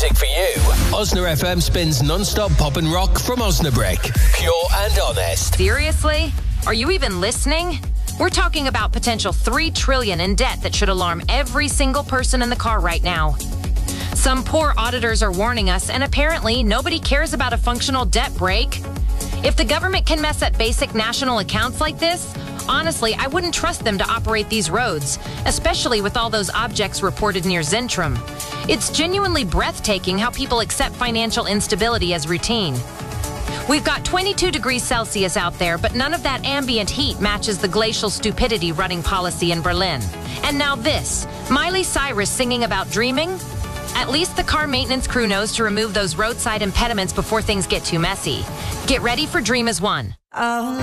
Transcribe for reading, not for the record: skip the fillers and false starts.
music for you. Osna FM spins non-stop pop and rock from Osnabrück. Pure and honest. Seriously? Are you even listening? We're talking about potential $3 trillion in debt that should alarm every single person in the car right now. Some poor auditors are warning us, and apparently nobody cares about a functional debt break. If the government can mess at basic national accounts like this, honestly, I wouldn't trust them to operate these roads, especially with all those objects reported near Zentrum. It's genuinely breathtaking how people accept financial instability as routine. We've got 22 degrees Celsius out there, but none of that ambient heat matches the glacial stupidity running policy in Berlin. And now this, Miley Cyrus singing about dreaming? At least the car maintenance crew knows to remove those roadside impediments before things get too messy. Get ready for Dream as One.